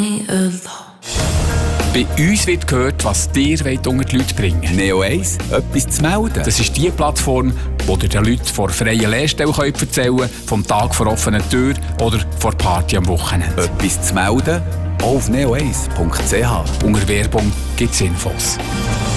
me alone. Bei uns wird gehört, was dir unter die Leute bringen wollt. Neo 1, etwas zu melden. Das ist die Plattform, wo dir den Leuten vor freien Lehrstellen erzählen können, vom Tag vor offener Tür oder vor Party am Wochenende. Etwas zu melden? Auf neo1.ch. Unter Werbung gibt es Infos.